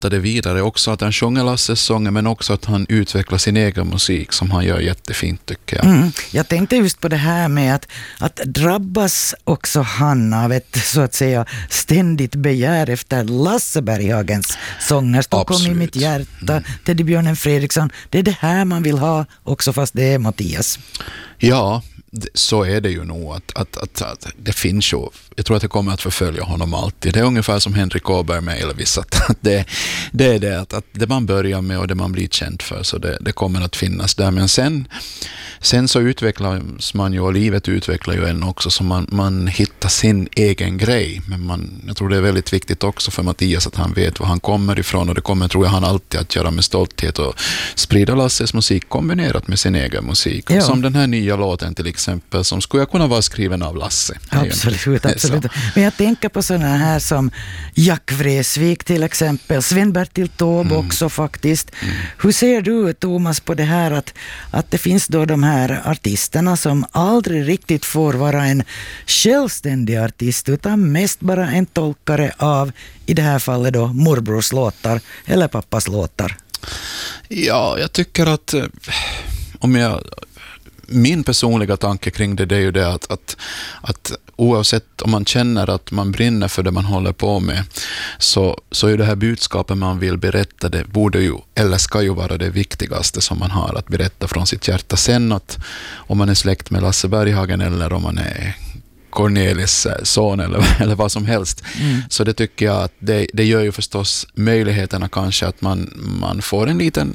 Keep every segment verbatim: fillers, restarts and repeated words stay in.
det vidare. Också att han sjunger Lasses sånger, men också att han utvecklar sin egen musik som han gör jättefint, tycker jag. Mm. Jag tänkte just på det här med att, att drabbas också han av ett, så att säga, ständigt begär efter Lasse Berghagens sånger. Stockholm Absolut. i mitt hjärta, mm. Teddybjörnen Fredriksson. Det är det här man vill ha också, fast det är Mattias. Ja, så är det ju nog att, att, att, att det finns ju, jag tror att det kommer att förfölja honom alltid. Det är ungefär som Henrik Åberg med Elvis, att, att det, det är det att, att det man börjar med och det man blir känd för, så det, det kommer att finnas där. Men sen, sen så utvecklas man ju, och livet utvecklar ju en också, så man, man hittar sin egen grej. Men man, jag tror det är väldigt viktigt också för Mattias att han vet var han kommer ifrån, och det kommer, tror jag, han alltid att göra med stolthet och sprida Lasses musik kombinerat med sin egen musik. Ja. Som den här nya låten till exempel, som skulle kunna vara skriven av Lasse. Absolut, absolut. Men jag tänker på sådana här som Jack Vreeswijk till exempel, Sven-Bertil Taube mm. också faktiskt. Mm. Hur ser du, Thomas, på det här att, att det finns då de här artisterna som aldrig riktigt får vara en självständig artist, utan mest bara en tolkare av, i det här fallet då, morbrors låtar eller pappas låtar? Ja, jag tycker att om jag min personliga tanke kring det, det är ju det att, att, att oavsett om man känner att man brinner för det man håller på med, så, så är det här budskapet man vill berätta, det borde ju, eller ska ju vara det viktigaste som man har att berätta från sitt hjärta. Sen att om man är släkt med Lasse Berghagen eller om man är Cornelis son eller, eller vad som helst. Mm. Så det tycker jag att det, det gör ju förstås möjligheterna kanske att man, man får en liten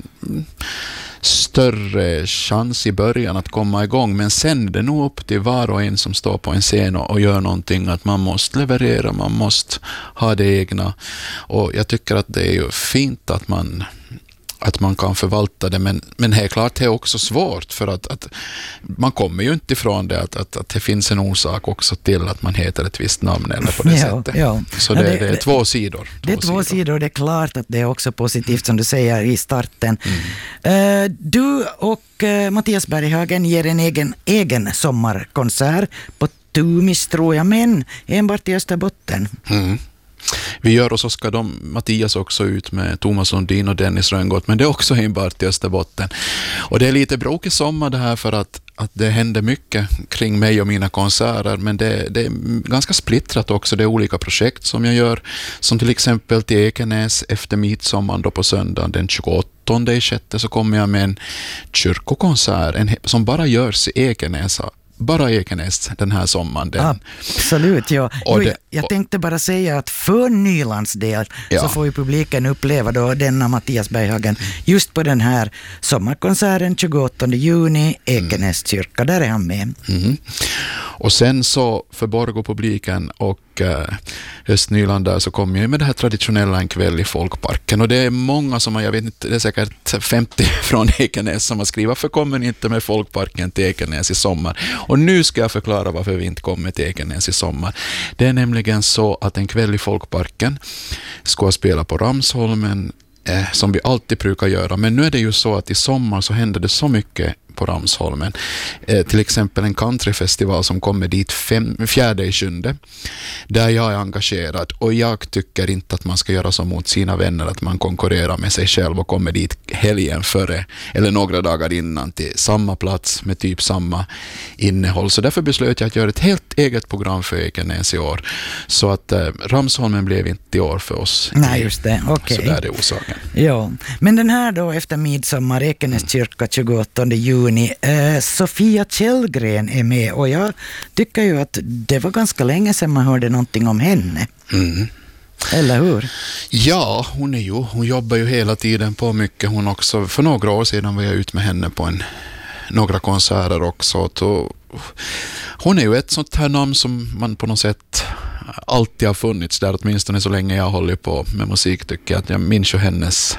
större chans i början att komma igång, men sen är det nog upp till var och en som står på en scen och, och gör någonting, att man måste leverera, man måste ha det egna, och jag tycker att det är ju fint att man att man kan förvalta det, men, men helt klart det är också svårt, för att, att man kommer ju inte ifrån det att, att, att det finns en orsak också till att man heter ett visst namn eller på det ja, sättet. Ja. Så det, ja, det, det är det, två sidor. Det är två, två sidor. sidor, det är klart att det är också positivt som du säger i starten. Mm. Uh, du och uh, Mattias Berghagen ger en egen, egen sommarkonsert på Tumis, tror jag, men enbart i Österbotten. Mm. Vi gör, och så ska de, Mattias också ut med Thomas Lundin och Dennis Rönngott, men det är också enbart i Österbotten. Och det är lite bråkig sommar det här, för att, att det händer mycket kring mig och mina konserter, men det, det är ganska splittrat också. Det är olika projekt som jag gör, som till exempel till Ekenäs efter midsommar då på söndagen den tjugoåttonde i sjätte, så kommer jag med en kyrkokonsert en, som bara görs i Ekenäs. Bara Ekenäs den här sommaren. Den. Absolut, ja. Jo, det, jag tänkte bara säga att för Nylands del ja. så får ju publiken uppleva då denna Mattias Berghagen just på den här sommarkonserten tjugoåttonde juni, Ekenäs kyrka, där är han med. Mm. Och sen så för Borgå-publiken och eh, Östnyland där, så kommer jag med det här traditionella en kväll i Folkparken, och det är många som har, jag vet inte, det är säkert femtio från Ekenäs som har skrivit, varför kommer ni inte med Folkparken till Ekenäs i sommar? Och nu ska jag förklara varför vi inte kommer till Ekenäs i sommar. Det är nämligen så att en kväll i Folkparken ska spela på Ramsholmen, eh, som vi alltid brukar göra, men nu är det ju så att i sommar så händer det så mycket på Ramsholmen. Eh, till exempel en countryfestival som kommer dit fem, fjärde i sjunde, där jag är engagerad, och jag tycker inte att man ska göra så mot sina vänner att man konkurrerar med sig själv och kommer dit helgen före eller några dagar innan till samma plats med typ samma innehåll. Så därför beslöt jag att göra ett helt eget program för Ekenäs i år, så att eh, Ramsholmen blev inte i år för oss. Nej, just det. Okej. Så där är orsaken. Ja, men den här då efter midsommar, Ekenäs kyrka tjugoåttonde juni, Eh, Sofia Källgren är med, och jag tycker ju att det var ganska länge sedan man hörde någonting om henne. Mm. Eller hur? Ja, hon är ju, hon jobbar ju hela tiden på mycket. Hon också, för några år sedan var jag ute med henne på en, några konserter också. Då, hon är ju ett sånt här namn som man på något sätt alltid har funnits där, åtminstone så länge jag håller på med musik, tycker jag. Att jag minns ju hennes,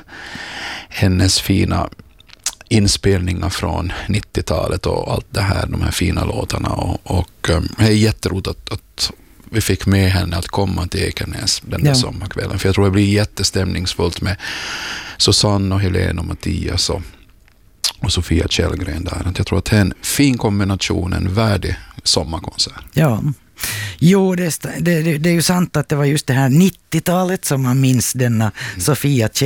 hennes fina inspelningar från nittiotalet och allt det här, de här fina låtarna, och, och um, det är jätteroligt att, att vi fick med henne att komma till Ekenäs den där ja. sommarkvällen, för jag tror det blir jättestämningsfullt med Susanne och Helene och Mattias och, och Sofia Källgren där. Jag tror att det är en fin kombination, en värdig sommarkonsert. Ja. Jo, det, det, det är ju sant att det var just det här nittiotalet som man minns denna mm. Sofia